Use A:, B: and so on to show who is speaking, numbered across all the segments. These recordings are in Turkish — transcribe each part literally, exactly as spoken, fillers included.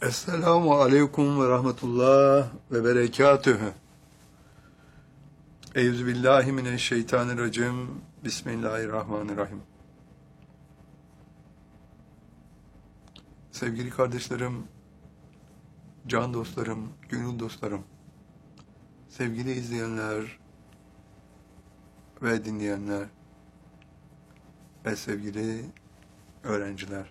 A: Esselamu aleyküm ve rahmetullah ve berekatühü. Euzubillahimineşşeytanirracim. Bismillahirrahmanirrahim. Sevgili kardeşlerim, can dostlarım, gönül dostlarım, sevgili izleyenler ve dinleyenler ve sevgili öğrenciler.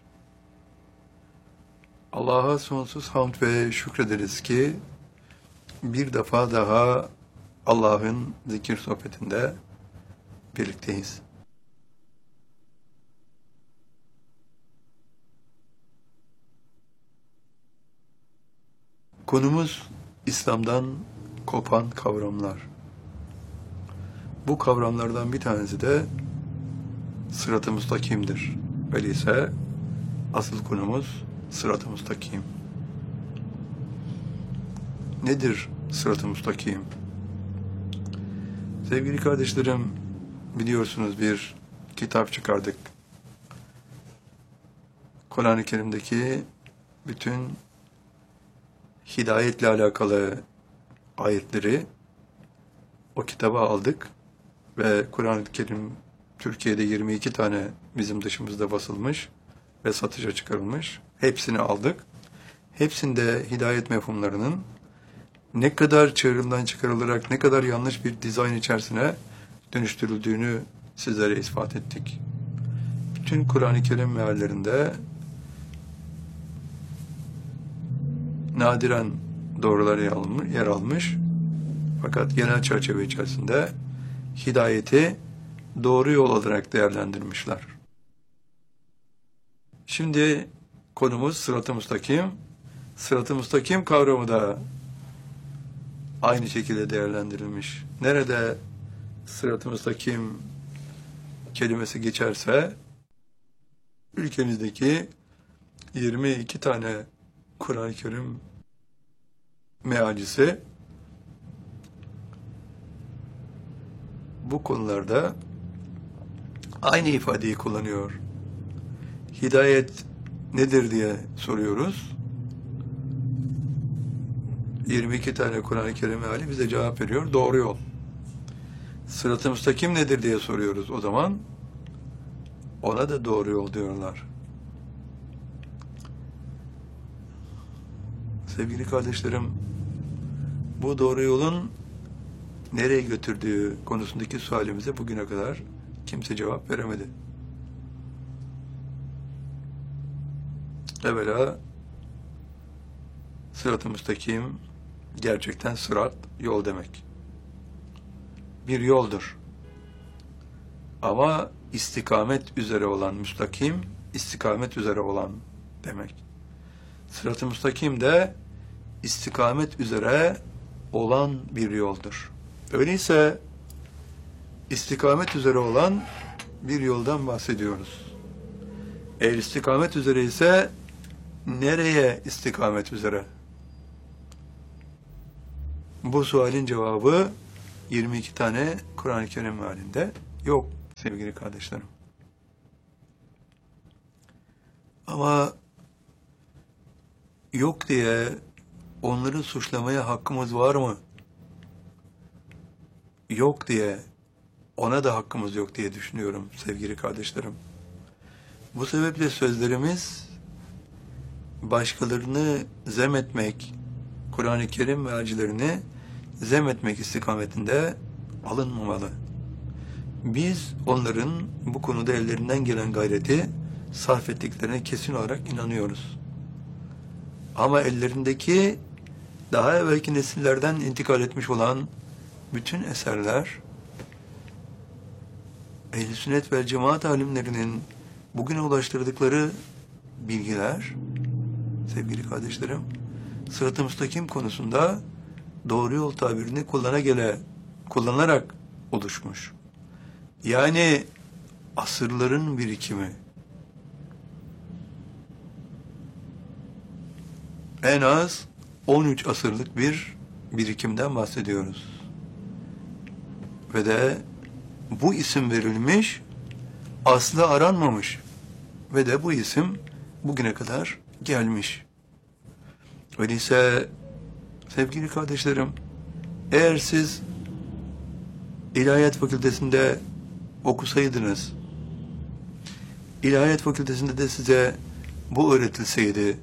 A: Allah'a sonsuz hamd ve şükrederiz ki bir defa daha Allah'ın zikir sohbetinde birlikteyiz. Konumuz İslam'dan kopan kavramlar. Bu kavramlardan bir tanesi de sırat-ı müstakimdir. Öyleyse asıl konumuz sırat-ı müstakim. Nedir sırat-ı müstakim? Sevgili kardeşlerim, biliyorsunuz bir kitap çıkardık. Kur'an-ı Kerim'deki bütün hidayetle alakalı ayetleri o kitaba aldık ve Kur'an-ı Kerim Türkiye'de yirmi iki tane bizim dışımızda basılmış ve satışa çıkarılmış. Hepsini aldık. Hepsinde hidayet mefhumlarının ne kadar çığırından çıkarılarak ne kadar yanlış bir dizayn içerisine dönüştürüldüğünü sizlere ispat ettik. Bütün Kur'an-ı Kerim meallerinde nadiren doğrular yer almış, fakat genel çerçeve içerisinde hidayeti doğru yol olarak değerlendirmişler. Şimdi konumuz sırat-ı müstakim. Sırat-ı müstakim kavramı da aynı şekilde değerlendirilmiş. Nerede sırat-ı müstakim kelimesi geçerse ülkemizdeki yirmi iki tane Kur'an-ı Kerim mealcisi bu konularda aynı ifadeyi kullanıyor. Hidayet nedir diye soruyoruz. yirmi iki tane Kur'an-ı Kerim meali bize cevap veriyor. Doğru yol. Sırat-ı müstakim nedir diye soruyoruz o zaman. Ona da doğru yol diyorlar. Sevgili kardeşlerim, bu doğru yolun nereye götürdüğü konusundaki sualimize bugüne kadar kimse cevap veremedi. Evvela sırat-ı müstakim gerçekten sırat, yol demek. Bir yoldur. Ama istikamet üzere olan müstakim, istikamet üzere olan demek. Sırat-ı müstakim de istikamet üzere olan bir yoldur. Öyleyse istikamet üzere olan bir yoldan bahsediyoruz. Eğer istikamet üzere ise nereye istikamet üzere? Bu sualin cevabı yirmi iki tane Kur'an-ı Kerim mealinde yok sevgili kardeşlerim. Ama yok diye onları suçlamaya hakkımız var mı? Yok diye ona da hakkımız yok diye düşünüyorum sevgili kardeşlerim. Bu sebeple sözlerimiz başkalarını zem etmek, Kur'an-ı Kerim mealcilerini zem etmek istikametinde alınmamalı. Biz onların bu konuda ellerinden gelen gayreti sarf ettiklerine kesin olarak inanıyoruz. Ama ellerindeki daha evvelki nesillerden intikal etmiş olan bütün eserler, Ehl-i Sünnet ve Cemaat alimlerinin bugüne ulaştırdıkları bilgiler, sevgili kardeşlerim, sırat-ı müstakim konusunda doğru yol tabirini kullana gele, kullanarak oluşmuş. Yani asırların birikimi. En az on üç asırlık bir birikimden bahsediyoruz. Ve de bu isim verilmiş, aslı aranmamış. Ve de bu isim bugüne kadar gelmiş. Öyleyse sevgili kardeşlerim, eğer siz İlahiyat Fakültesinde okusaydınız, İlahiyat Fakültesinde de size bu öğretilseydi,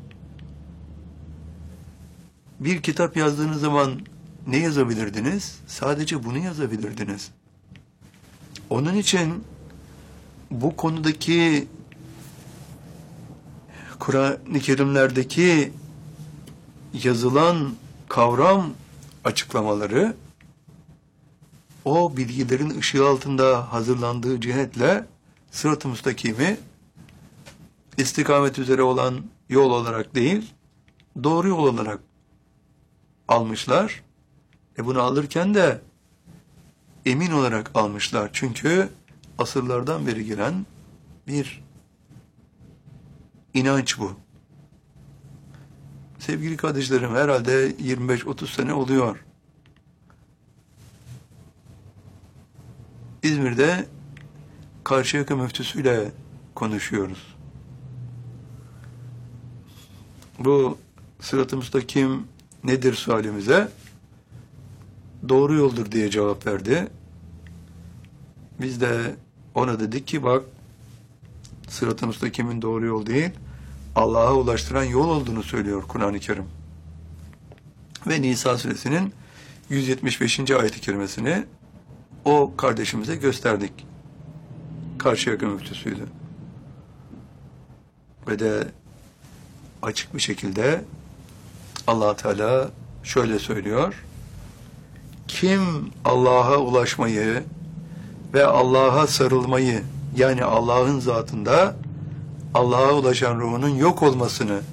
A: bir kitap yazdığınız zaman ne yazabilirdiniz? Sadece bunu yazabilirdiniz. Onun için bu konudaki Kur'an-ı Kerimlerdeki yazılan kavram açıklamaları o bilgilerin ışığı altında hazırlandığı cihetle sırat-ı müstakimi istikamet üzere olan yol olarak değil, doğru yol olarak almışlar. E bunu alırken de emin olarak almışlar. Çünkü asırlardan beri gelen bir inanç bu. Sevgili kardeşlerim, herhalde yirmi beş otuz sene oluyor. İzmir'de Karşıyaka müftüsüyle konuşuyoruz. Bu sırat-ı müstakim nedir sualimize? Doğru yoldur diye cevap verdi. Biz de ona dedik ki bak, sırat-ı müstakimin doğru yol değil, Allah'a ulaştıran yol olduğunu söylüyor Kur'an-ı Kerim. Ve Nisa suresinin yüz yetmiş beşinci ayet-i kerimesini o kardeşimize gösterdik. Karşıyaka müftüsüydü. Ve de açık bir şekilde Allah Teala şöyle söylüyor: kim Allah'a ulaşmayı ve Allah'a sarılmayı, yani Allah'ın zatında Allah'a ulaşan ruhunun yok olmasını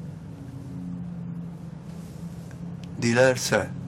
A: dilerse,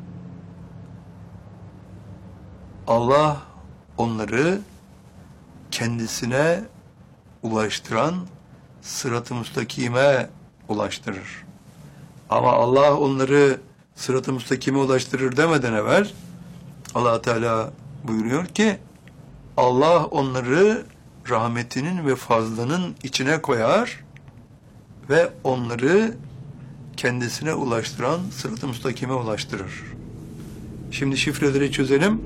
A: Allah onları kendisine ulaştıran sırat-ı müstakime ulaştırır. Ama Allah onları sırat-ı müstakime ulaştırır demeden evvel Allah Teala buyuruyor ki Allah onları rahmetinin ve fazlının içine koyar ve onları kendisine ulaştıran sırat-ı müstakime ulaştırır. Şimdi şifreleri çözelim.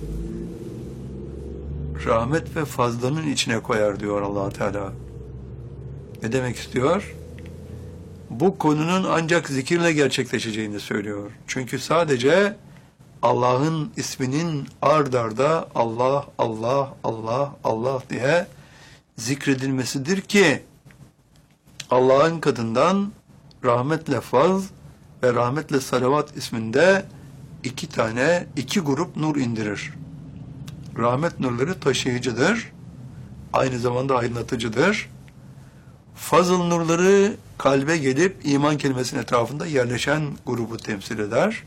A: Rahmet ve fazlanın içine koyar diyor Allah Teala. Ne demek istiyor? Bu konunun ancak zikirle gerçekleşeceğini söylüyor. Çünkü sadece Allah'ın isminin ard arda Allah, Allah, Allah, Allah diye zikredilmesidir ki Allah'ın katından rahmetle faz ve rahmetle salavat isminde iki tane, iki grup nur indirir. Rahmet nurları taşıyıcıdır, aynı zamanda aydınlatıcıdır. Fazıl nurları kalbe gelip iman kelimesinin etrafında yerleşen grubu temsil eder.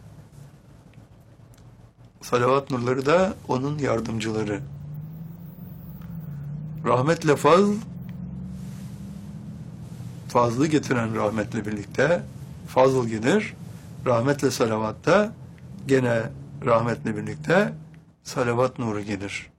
A: Salavat nurları da onun yardımcıları. Rahmetle fazl, fazlı getiren rahmetle birlikte fazıl gelir. Rahmetle salavatta gene rahmetle birlikte salavat nuru gelir.